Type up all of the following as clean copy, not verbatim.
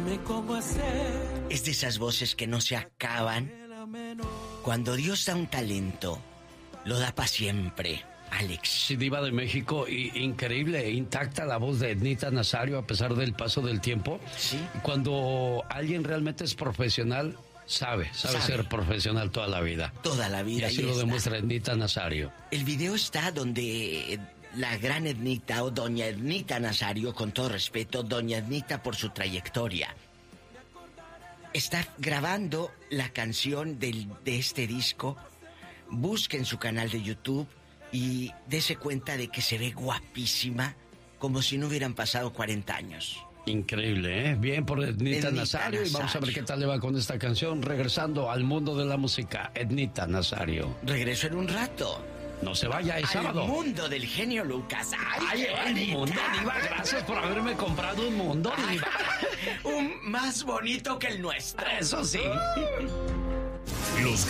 Es de esas voces que no se acaban. Cuando Dios da un talento, lo da para siempre, Alex. Sí, diva de México, increíble, intacta la voz de Ednita Nazario a pesar del paso del tiempo. Sí. Cuando alguien realmente es profesional, sabe ser profesional toda la vida. Toda la vida. Y así lo demuestra Ednita Nazario. El video está donde la gran Ednita, o doña Ednita Nazario, con todo respeto, doña Ednita por su trayectoria, está grabando la canción de este disco. Busquen su canal de YouTube y dése cuenta de que se ve guapísima, como si no hubieran pasado 40 años. Increíble, ¿eh? Bien por Ednita Nazario. Y vamos a ver qué tal le va con esta canción. Regresando al mundo de la música, Ednita Nazario. Regreso en un rato. No se vaya, es sábado. Al mundo del genio Lucas. ¡Ay, el mundo, diva! Gracias por haberme comprado un mundo, diva. Un más bonito que el nuestro. Eso sí. Los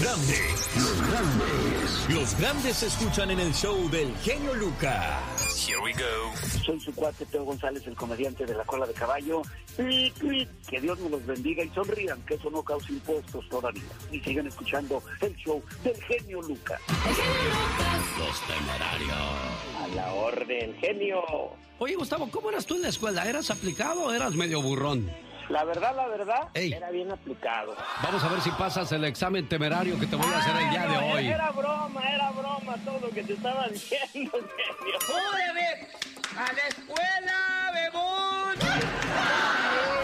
grandes se escuchan en el show del genio Lucas. Here we go. Soy su cuate Teo González, el comediante de La Cola de Caballo. Que Dios me los bendiga y sonrían, que eso no causa impuestos todavía. Y sigan escuchando el show del genio Lucas. El genio Lucas. Los Temerarios. A la orden, genio. Oye, Gustavo, ¿cómo eras tú en la escuela? ¿Eras aplicado o eras medio burrón? La verdad, Ey. era bien aplicado. Vamos a ver si pasas el examen temerario que te voy a hacer el día de hoy. Era broma todo lo que te estaba diciendo, genio. ¡Órale! ¡A la escuela, bebón!